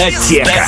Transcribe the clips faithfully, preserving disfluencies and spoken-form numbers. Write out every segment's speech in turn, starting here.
Дискотека.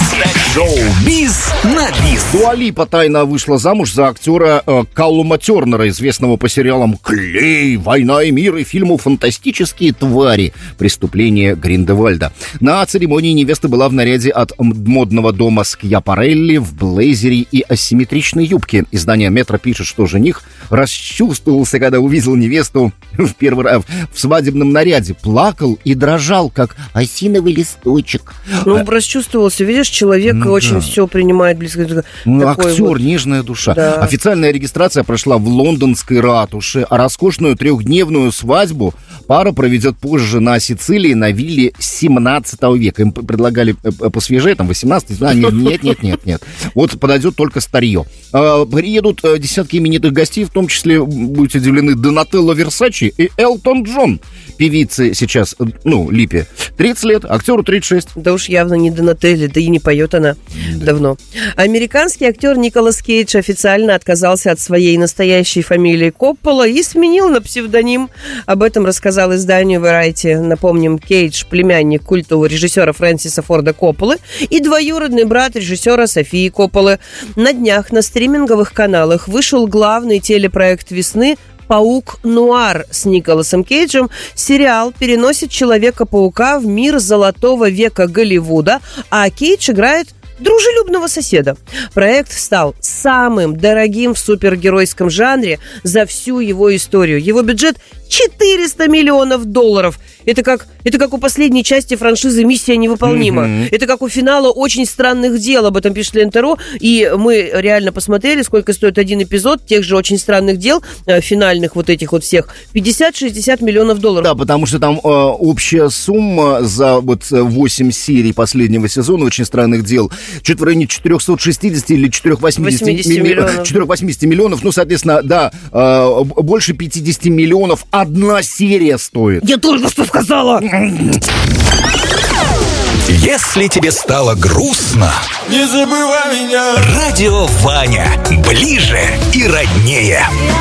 Шоу-биз на бис. Дуа Липа тайно вышла замуж за актера э, Каллума Тернера, известного по сериалам «Клей», «Война и мир» и фильму «Фантастические твари. Преступления Гриндевальда». На церемонии невеста была в наряде от модного дома Скьяпарелли в блейзере и асимметричной юбке. Издание «Метро» пишет, что жених расчувствовался, когда увидел невесту в первый раз в свадебном наряде, плакал и дрожал, как осиновый листочек. Ну, расчувствовался. Видишь, человек ну, очень да. все принимает близко. Ну, актер, вот. Нежная душа. Да. Официальная регистрация прошла в лондонской ратуше, а роскошную трехдневную свадьбу пара проведет позже на Сицилии на вилле семнадцатого века. Им предлагали посвежее, там, восемнадцатый. А, нет, нет, нет, нет, нет. Вот подойдет только старье. Приедут десятки именитых гостей, в том числе, будете удивлены, Донателло Версачи и Элтон Джон. Певице сейчас, ну, Липе, тридцать лет, актеру тридцать шесть. Да уж явно не Донателли, да и не поет она да. давно. Американский актер Николас Кейдж официально отказался от своей настоящей фамилии Коппола и сменил на псевдоним. Об этом рассказал изданию Variety. Напомним, Кейдж – племянник культового режиссера Фрэнсиса Форда Копполы и двоюродный брат режиссера Софии Копполы. На днях на стриминговых каналах вышел главный телепроект весны «Паук-нуар» с Николасом Кейджем. Сериал переносит Человека-паука в мир золотого века Голливуда, а Кейдж играет дружелюбного соседа. Проект стал самым дорогим в супергеройском жанре за всю его историю. Его бюджет четыреста миллионов долларов. Это как, это как у последней части франшизы «Миссия невыполнима». Mm-hmm. Это как у финала «Очень странных дел». Об этом пишет Лента.ру. И мы реально посмотрели, сколько стоит один эпизод тех же «Очень странных дел», финальных вот этих вот всех. пятьдесят-шестьдесят миллионов долларов. Да, потому что там э, общая сумма за вот восемь серий последнего сезона «Очень странных дел» чуть в районе четыреста шестьдесят или четыреста восемьдесят миллионов. четыреста восемьдесят миллионов. Ну, соответственно, да, э, больше пятьдесят миллионов одна серия стоит. Я только что сказала! Если тебе стало грустно, не забывай меня. Радио Ваня. Ближе и роднее.